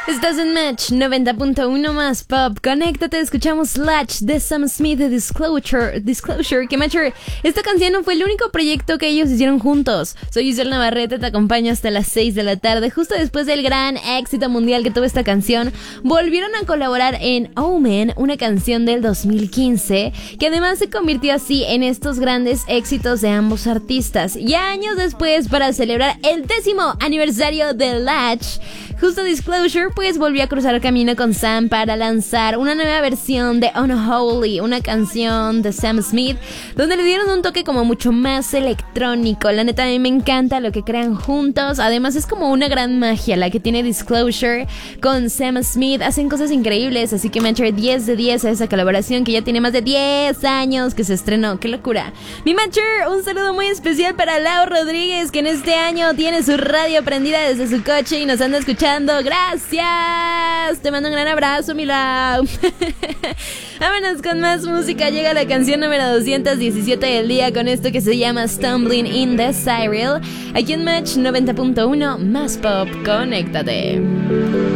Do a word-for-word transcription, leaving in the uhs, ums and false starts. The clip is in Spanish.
Estás en Match noventa punto uno más pop. Conéctate, escuchamos Latch de Sam Smith de Disclosure. Disclosure, que Match, esta canción no fue el único proyecto que ellos hicieron juntos. Soy Isel Navarrete, te acompaño hasta las seis de la tarde. Justo después del gran éxito mundial que tuvo esta canción, volvieron a colaborar en Omen, una canción del dos mil quince, que además se convirtió así en estos grandes éxitos de ambos artistas. Y años después, para celebrar el décimo aniversario de Latch, justo Disclosure pues volvió a cruzar camino con Sam para lanzar una nueva versión de Unholy, una canción de Sam Smith, donde le dieron un toque como mucho más electrónico. La neta, a mí me encanta lo que crean juntos. Además es como una gran magia la que tiene Disclosure con Sam Smith. Hacen cosas increíbles, así que me eché diez de diez a esa colaboración que ya tiene más de diez años que se estrenó. ¡Qué locura! Mi Matcher, un saludo muy especial para Lau Rodríguez, que en este año tiene su radio prendida desde su coche y nos anda escuchando. ¡Gracias! Te mando un gran abrazo, mi Lau. Vámonos con más música. Llega la canción número doscientos diecisiete del día con esto que se llama Stumbling in the Cyril. Aquí en Match noventa punto uno más pop. Conéctate.